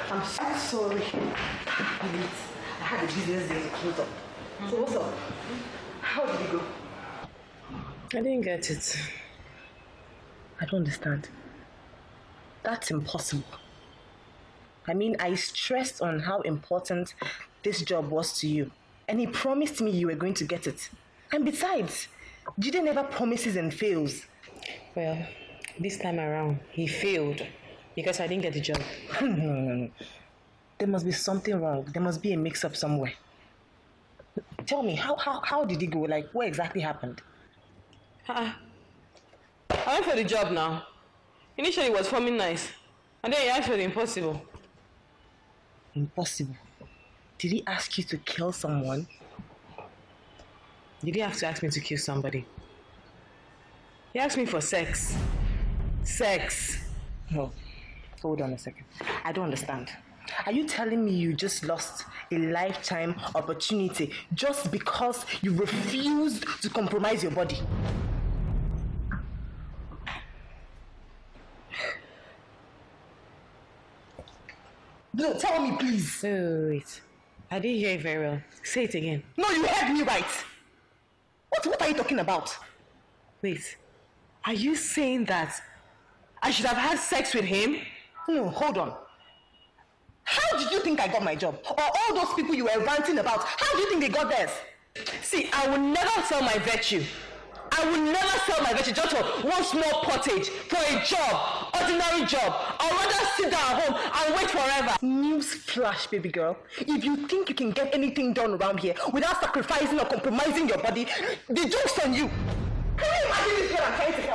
I'm so sorry. I had a business day to close up. So what's up? How did it go? I didn't get it. I don't understand. That's impossible. I mean, I stressed on how important this job was to you. And he promised me you were going to get it. And besides, Jide never promises and fails. Well, this time around, he failed because I didn't get the job. No. There must be something wrong. There must be a mix-up somewhere. Tell me, how did it go? Like, what exactly happened? I went for the job now. Initially, it was forming nice. And then he asked for the impossible. Impossible? Did he ask you to kill someone? Did he have to ask me to kill somebody? He asked me for sex. Sex. No. Hold on a second. I don't understand. Are you telling me you just lost a lifetime opportunity just because you refused to compromise your body? No, tell me please. Wait. I didn't hear it very well. Say it again. No, you heard me right. What are you talking about? Wait. Are you saying that I should have had sex with him? No, hold on. How did you think I got my job? Or all those people you were ranting about, how do you think they got theirs? See, I will never sell my virtue. I will never sell my virtue just for one small pottage, for a job, ordinary job. I'd rather sit down at home and wait forever. News flash, baby girl. If you think you can get anything done around here without sacrificing or compromising your body, the joke's on you. Can you imagine this girl I'm trying to